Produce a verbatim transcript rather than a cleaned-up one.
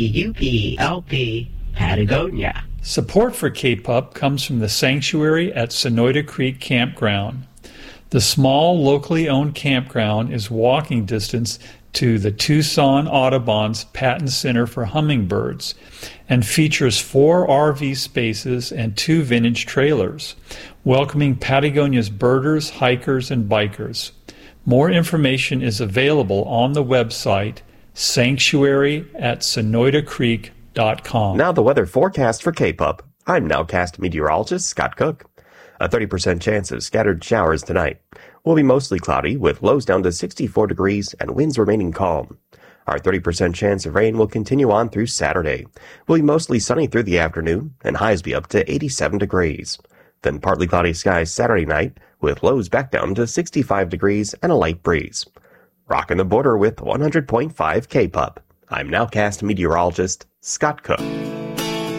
U P L P Patagonia. Support for Cape Up comes from the Sanctuary at Sonoyta Creek Campground. The small, locally owned campground is walking distance to the Tucson Audubon's Patton Center for Hummingbirds and features four R V spaces and two vintage trailers, welcoming Patagonia's birders, hikers, and bikers. More information is available on the website sanctuary at sonoyta creek dot com. Now the weather forecast for Cape Up. I'm Nowcast meteorologist Scott Cook. A thirty percent chance of scattered showers tonight. Will be mostly cloudy with lows down to sixty-four degrees and winds remaining calm. Our thirty percent chance of rain will continue on through Saturday. Will be mostly sunny through the afternoon and highs be up to eighty-seven degrees. Then partly cloudy skies Saturday night with lows back down to sixty-five degrees and a light breeze. Rocking the border with one hundred point five Cape Up. I'm Nowcast meteorologist Scott Cook.